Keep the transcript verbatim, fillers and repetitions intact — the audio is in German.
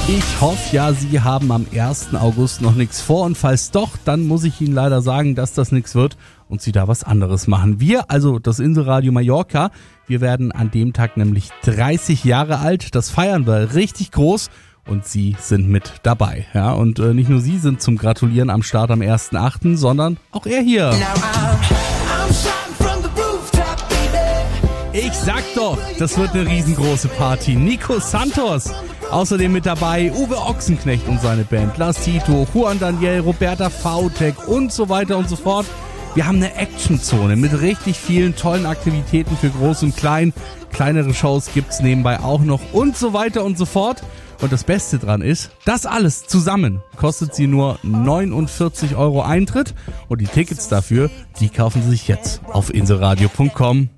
Ich hoffe ja, Sie haben am ersten August noch nichts vor und falls doch, dann muss ich Ihnen leider sagen, dass das nichts wird und Sie da was anderes machen. Wir, also das Inselradio Mallorca, wir werden an dem Tag nämlich dreißig Jahre alt. Das feiern wir richtig groß und Sie sind mit dabei. Ja, und äh, nicht nur Sie sind zum Gratulieren am Start am ersten achten, sondern auch er hier. Ich sag doch, das wird eine riesengroße Party. Nico Santos. Außerdem mit dabei Uwe Ochsenknecht und seine Band, Lars Tito, Juan Daniel, Roberta Vautek und so weiter und so fort. Wir haben eine Actionzone mit richtig vielen tollen Aktivitäten für Groß und Klein. Kleinere Shows gibt's nebenbei auch noch und so weiter und so fort. Und das Beste dran ist, das alles zusammen kostet Sie nur neunundvierzig Euro Eintritt. Und die Tickets dafür, die kaufen Sie sich jetzt auf inselradio punkt com.